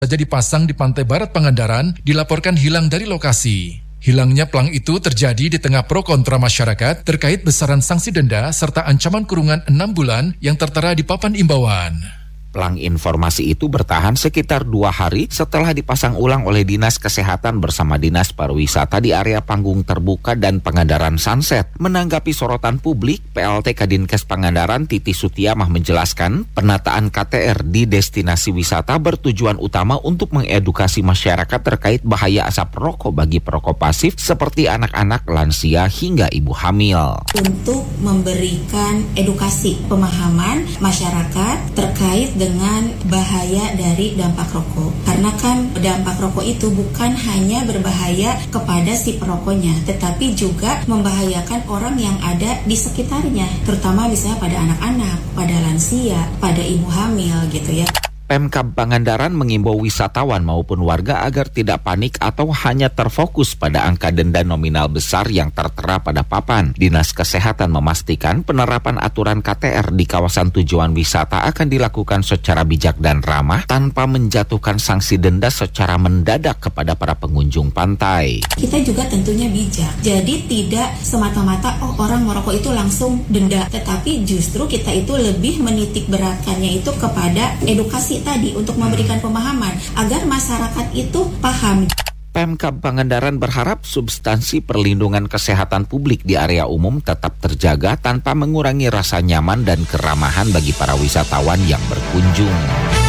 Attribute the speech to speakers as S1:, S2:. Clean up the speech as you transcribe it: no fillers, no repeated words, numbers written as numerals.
S1: saja dipasang di pantai barat Pangandaran dilaporkan hilang dari lokasi. Hilangnya pelang itu terjadi di tengah pro kontra masyarakat terkait besaran sanksi denda serta ancaman kurungan 6 bulan yang tertera di papan imbauan.
S2: Pelang informasi itu bertahan sekitar 2 hari setelah dipasang ulang oleh Dinas Kesehatan bersama Dinas Pariwisata di area panggung terbuka dan Pangandaran Sunset. Menanggapi sorotan publik, PLT Kadinkes Pangandaran Titi Sutiamah menjelaskan penataan KTR di destinasi wisata bertujuan utama untuk mengedukasi masyarakat terkait bahaya asap rokok bagi perokok pasif seperti anak-anak, lansia hingga ibu hamil.
S3: Untuk memberikan edukasi pemahaman masyarakat terkait dengan bahaya dari dampak rokok. Karena kan dampak rokok itu bukan hanya berbahaya kepada si perokoknya, tetapi juga membahayakan orang yang ada di sekitarnya, terutama misalnya pada anak-anak, pada lansia, pada ibu hamil gitu ya.
S2: Pemkab Pangandaran mengimbau wisatawan maupun warga agar tidak panik atau hanya terfokus pada angka denda nominal besar yang tertera pada papan. Dinas Kesehatan memastikan penerapan aturan KTR di kawasan tujuan wisata akan dilakukan secara bijak dan ramah tanpa menjatuhkan sanksi denda secara mendadak kepada para pengunjung pantai.
S3: Kita juga tentunya bijak, jadi tidak semata-mata orang merokok itu langsung denda, tetapi justru kita itu lebih menitik beratkannya itu kepada edukasi tadi untuk memberikan pemahaman agar masyarakat itu paham.
S2: Pemkab Pangandaran berharap substansi perlindungan kesehatan publik di area umum tetap terjaga tanpa mengurangi rasa nyaman dan keramahan bagi para wisatawan yang berkunjung.